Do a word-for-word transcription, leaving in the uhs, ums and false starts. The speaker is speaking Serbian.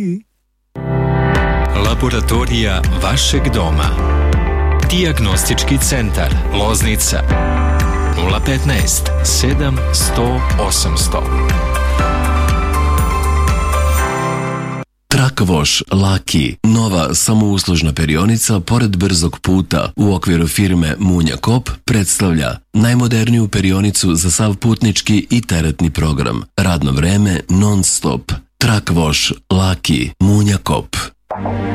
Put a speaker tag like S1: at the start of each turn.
S1: Laboratorija vašeg doma. Dijagnostički centar Loznica. nula petnaest sedam sto osamsto.
S2: Trak Wash Laki, nova samouslužna perionica pored brzog puta u okviru firme Munja Kop, predstavlja najmoderniju perionicu za sav putnički i teretni program. Radno vreme non stop. Trak Wash Laki, Munja Kop.